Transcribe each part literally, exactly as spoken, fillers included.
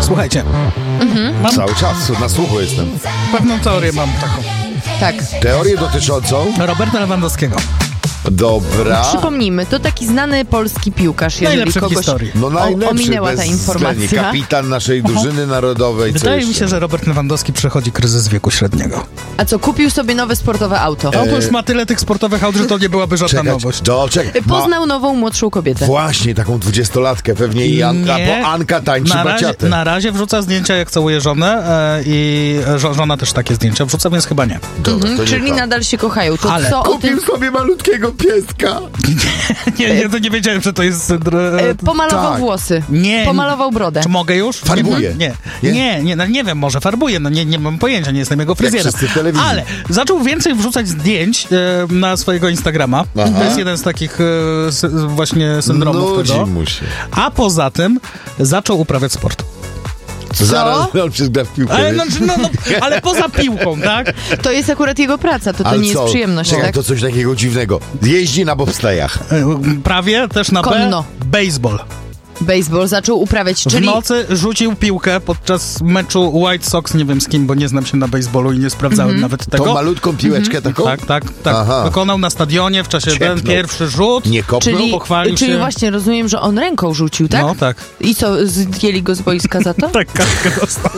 Słuchajcie. Mhm. Mam... Cały czas na słuchu jestem. Pewną teorię mam taką. Tak. Teorię dotyczącą? Roberta Lewandowskiego. Dobra. Przypomnijmy, to taki znany polski piłkarz, jeżeli najlepszy kogoś w historii. No najlepszy, ominęła ta informacja. Kapitan naszej drużyny narodowej. Wydaje co mi się, że Robert Lewandowski przechodzi kryzys wieku średniego. A co, kupił sobie nowe sportowe auto? No to już ma tyle tych sportowych aut, że to nie byłaby żadna Czekać, nowość. do, czekaj. Poznał nową, młodszą kobietę. Właśnie, taką dwudziestolatkę, pewnie i Anka, Nie. bo Anka tańczy Na razie, baciatę. na razie wrzuca zdjęcia, jak całuje żonę e, i żo- żona też takie zdjęcia wrzuca, więc chyba nie. Dobra, Mhm, to czyli nie nadal się kochają. To Ale co o Kupił tym... sobie malutkiego pieska. nie, nie, to nie wiedziałem, że to jest... E, E, pomalował tak. włosy. Nie. Pomalował brodę. Czy mogę już? Farbuje. Nie, Nie? nie, nie, no nie wiem, może farbuje, no nie, nie mam pojęcia, nie jestem jego fryzjerem. wszyscy w telewizji. Ale zaczął więcej wrzucać zdjęć e, na swojego Instagrama. Aha. To jest jeden z takich e, sy, właśnie syndromów Nudzi tego. mu się. A poza tym zaczął uprawiać sport. Zaraz on się gra w piłkę. Ale, no, wiesz? no, no, ale poza piłką, tak? To jest akurat jego praca, to, to Ale nie co? jest przyjemność, Czekaj, tak? to coś takiego dziwnego. Jeździ na bobslejach. E, Prawie, też na Konno. B. Baseball. Baseball zaczął uprawiać, W czyli... nocy rzucił piłkę podczas meczu White Sox, nie wiem z kim, bo nie znam się na baseballu i nie sprawdzałem Mhm. nawet tego. Tą malutką piłeczkę taką? Tak, tak, tak. Aha. Wykonał na stadionie w czasie Ciepnął. ten pierwszy rzut. Nie kopnął? Czyli, pochwalił czyli się. właśnie rozumiem, że on ręką rzucił, tak? No tak. I co, zdjęli go z boiska za to? Tak, kartkę dostał.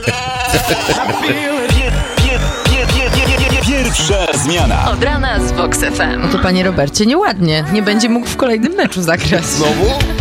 Pierwsza zmiana. Od rana z Vox F M. No to panie Robercie, nieładnie. Nie będzie mógł w kolejnym meczu zagrać. Znowu?